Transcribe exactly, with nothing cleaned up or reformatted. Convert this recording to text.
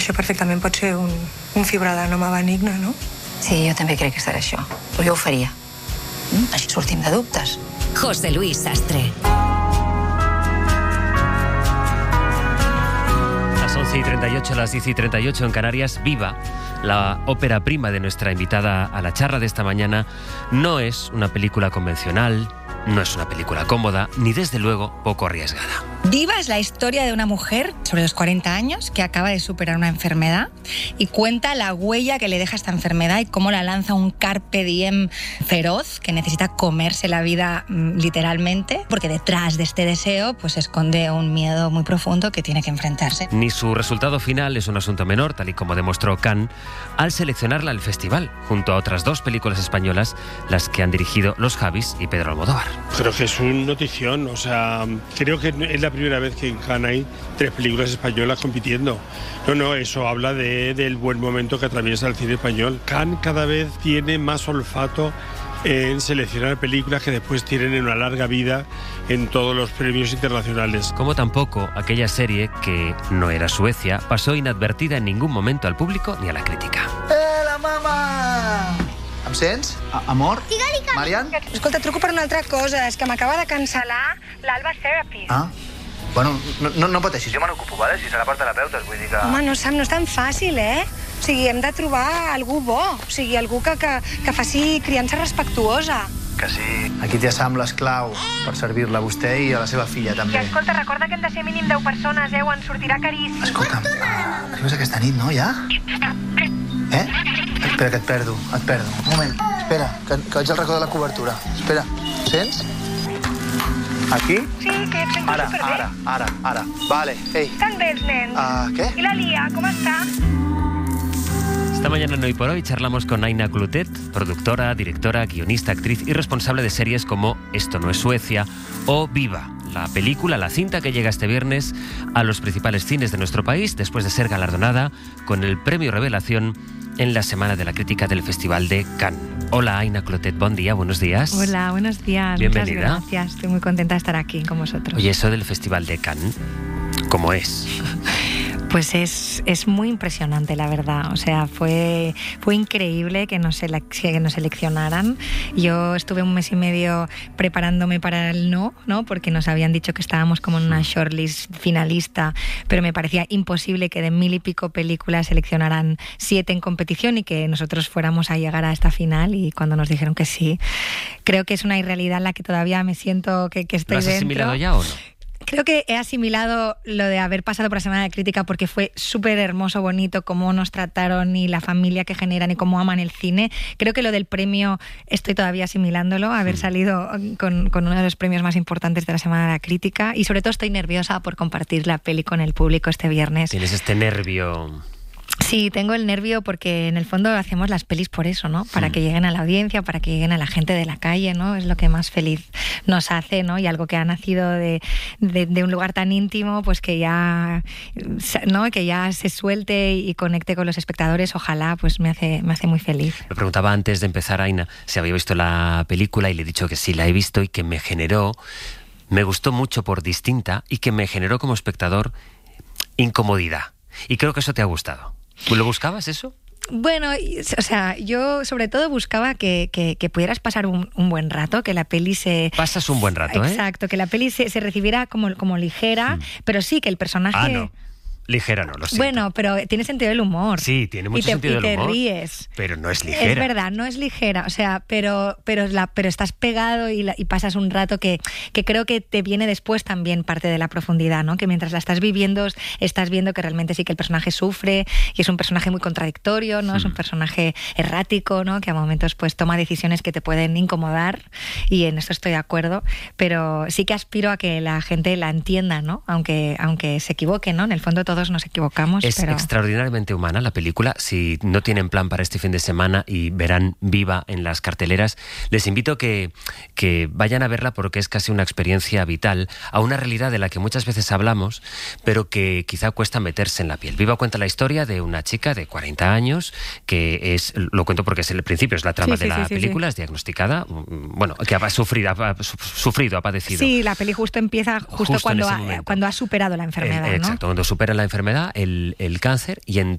això perfectament pot ser un, un fibroadenoma benigne, no? Sí, jo també crec que serà això. Però jo ho faria. Mm? Així sortim de dubtes. José Luis Sastre. Las once y treinta y ocho, las diez y treinta y ocho en Canarias, Viva, la ópera prima de nuestra invitada a la charla de esta mañana, no es una película convencional, no es una película cómoda, ni desde luego poco arriesgada. Viva es la historia de una mujer sobre los cuarenta años que acaba de superar una enfermedad y cuenta la huella que le deja esta enfermedad y cómo la lanza un carpe diem feroz que necesita comerse la vida mm, literalmente, porque detrás de este deseo pues se esconde un miedo muy profundo que tiene que enfrentarse. Ni su resultado final es un asunto menor, tal y como demostró Cannes al seleccionarla al festival, junto a otras dos películas españolas, las que han dirigido Los Javis y Pedro Almodóvar. Creo que es un notición, o sea, creo que es la primera vez que en Cannes hay tres películas españolas compitiendo. No, no, eso habla de, del buen momento que atraviesa el cine español. Cannes cada vez tiene más olfato en seleccionar películas que después tienen una larga vida en todos los premios internacionales. Como tampoco aquella serie, que no era Suecia, pasó inadvertida en ningún momento al público ni a la crítica. Eh, la mama! Em sents? A amor? Marian? Escolta, truco per una altra cosa. És que m'acaba de cancel·lar l'Alba Therapy. Ah? Bueno, no, no, no pateixis, jo me n'ocupo, vale? Si serà per terapeutes, vull dir que... Home, no, Sam, no és tan fàcil, eh? O sigui, hem de trobar algú bo. O sigui, algú que, que, que faci criança respectuosa. Que sí. Aquí té a Sam l'esclau per servir-la a vostè i a la seva filla, també. I escolta, recorda que hem de ser mínim deu persones, eh? O ens sortirà caríssim. Escolta'm, arribes aquesta nit, no, ja? Eh? Espera, que et perdo, et perdo. Un moment, espera, que, que vaig al racó de la cobertura. Espera, sents? Aquí? Sí, que et sento ara, superbé. Ara, ara, ara. Vale, ei. Estan bé els nens? Ah, què? I la Lia, com està? Esta mañana en Hoy por Hoy charlamos con Aina Clotet, productora, directora, guionista, actriz y responsable de series como Esto no es Suecia o Viva, la película, la cinta que llega este viernes a los principales cines de nuestro país después de ser galardonada con el Premio Revelación en la Semana de la Crítica del Festival de Cannes. Hola, Aina Clotet, buen día, buenos días. Hola, buenos días. Bienvenida. Muchas gracias, estoy muy contenta de estar aquí con vosotros. Oye, eso del Festival de Cannes, ¿cómo es? Pues es, es muy impresionante, la verdad. O sea, fue, fue increíble que nos, selec- que nos seleccionaran. Yo estuve un mes y medio preparándome para el no, ¿no? Porque nos habían dicho que estábamos como en una shortlist finalista, pero me parecía imposible que de mil y pico películas seleccionaran siete en competición y que nosotros fuéramos a llegar a esta final. Y cuando nos dijeron que sí, creo que es una irrealidad en la que todavía me siento que, que estoy dentro. ¿Lo has asimilado dentro. ya o no? Creo que he asimilado lo de haber pasado por la Semana de Crítica porque fue súper hermoso, bonito, cómo nos trataron y la familia que generan y cómo aman el cine. Creo que lo del premio estoy todavía asimilándolo, haber Sí. salido con, con uno de los premios más importantes de la Semana de la Crítica, y sobre todo estoy nerviosa por compartir la peli con el público este viernes. Tienes este nervio. Sí, tengo el nervio porque en el fondo hacemos las pelis por eso, ¿no? Para Mm. que lleguen a la audiencia, para que lleguen a la gente de la calle, ¿no? Es lo que más feliz nos hace, ¿no? Y algo que ha nacido de, de, de un lugar tan íntimo, pues que ya, ¿no? Que ya se suelte y conecte con los espectadores, ojalá, pues me hace, me hace muy feliz. Me preguntaba antes de empezar, Aina, si había visto la película y le he dicho que sí la he visto y que me generó, me gustó mucho por distinta y que me generó como espectador incomodidad. Y creo que eso te ha gustado. ¿Lo buscabas eso? Bueno, o sea, yo sobre todo buscaba que, que, que pudieras pasar un, un buen rato, que la peli se... Pasas un buen rato, ¿eh? Exacto, que la peli se, se recibiera como, como ligera, mm. pero sí, que el personaje... Ah, no. Ligera no, lo siento. Bueno, pero tiene sentido del humor. Sí, tiene mucho y te, sentido y del humor. te ríes. Pero no es ligera. Es verdad, no es ligera. O sea, pero, pero, la, pero estás pegado y, la, y pasas un rato que, que creo que te viene después también parte de la profundidad, ¿no? Que mientras la estás viviendo, estás viendo que realmente sí que el personaje sufre y es un personaje muy contradictorio, ¿no? Mm. Es un personaje errático, ¿no? Que a momentos pues toma decisiones que te pueden incomodar, y en esto estoy de acuerdo, pero sí que aspiro a que la gente la entienda, ¿no? Aunque, aunque se equivoque, ¿no? En el fondo todos nos equivocamos. Es pero... extraordinariamente humana la película. Si no tienen plan para este fin de semana y verán Viva en las carteleras, les invito que, que vayan a verla, porque es casi una experiencia vital a una realidad de la que muchas veces hablamos, pero que quizá cuesta meterse en la piel. Viva cuenta la historia de una chica de cuarenta años, que es, lo cuento porque es el principio, es la trama sí, de sí, la sí, película, sí. es diagnosticada, bueno, que ha sufrido, ha sufrido, ha padecido. Sí, la peli justo empieza justo, Justo cuando, en ese ha, momento. cuando ha superado la enfermedad, el, ¿no? Exacto, cuando supera la enfermedad, el, el cáncer, y en